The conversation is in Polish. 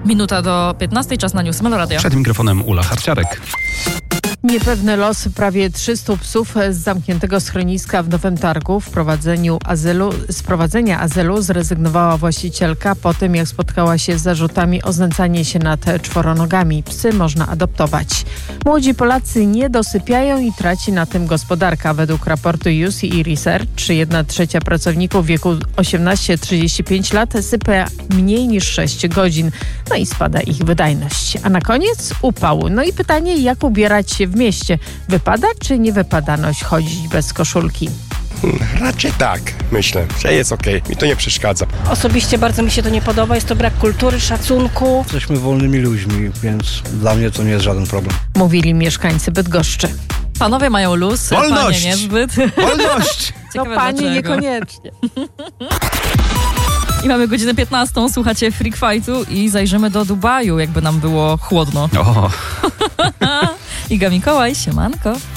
Minuta do 15, czas na News Melo Radio. Przed mikrofonem Ula Harciarek. Niepewny los prawie 300 psów z zamkniętego schroniska w Nowym Targu. Z prowadzenia azylu zrezygnowała właścicielka po tym, jak spotkała się z zarzutami o znęcanie się nad czworonogami. Psy można adoptować. Młodzi Polacy nie dosypiają i traci na tym gospodarka. Według raportu UC Research 1/3 pracowników w wieku 18-35 lat sypia mniej niż 6 godzin. No i spada ich wydajność. A na koniec upał. No i pytanie, jak ubierać się w mieście? Wypada czy nie wypada chodzić bez koszulki? Raczej tak, myślę, że jest okej. Mi to nie przeszkadza. Osobiście bardzo mi się to nie podoba. Jest to brak kultury, szacunku. Jesteśmy wolnymi ludźmi, więc dla mnie to nie jest żaden problem. Mówili mieszkańcy Bydgoszczy. Panowie mają luz, Wolność! panie niezbyt. Wolność! No Ciekawe panie dlaczego. niekoniecznie. I mamy godzinę 15, słuchacie Freak Fightu i zajrzymy do Dubaju, jakby nam było chłodno. O. Iga Mikołaj, siemanko.